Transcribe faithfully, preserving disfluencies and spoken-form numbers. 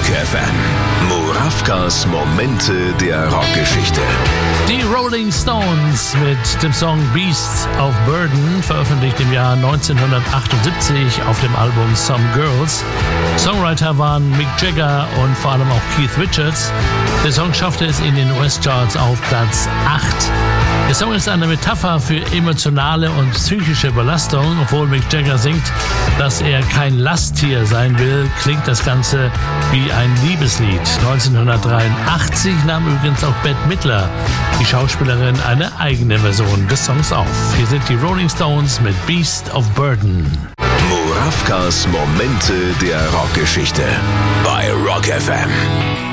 F M. Murawkas Momente der Rockgeschichte. Die Rolling Stones mit dem Song Beasts of Burden, veröffentlicht im Jahr neunzehnhundertachtundsiebzig auf dem Album Some Girls. Songwriter waren Mick Jagger und vor allem auch Keith Richards. Der Song schaffte es in den U S-Charts auf Platz acht. Der Song ist eine Metapher für emotionale und psychische Belastung. Obwohl Mick Jagger singt, dass er kein Lasttier sein will, klingt das Ganze wie ein Liebeslied. neunzehnhundertdreiundachtzig nahm übrigens auch Bette Midler, die Schauspielerin, eine eigene Version des Songs auf. Hier sind die Rolling Stones mit Beast of Burden. Murawkas Momente der Rockgeschichte bei Rock F M.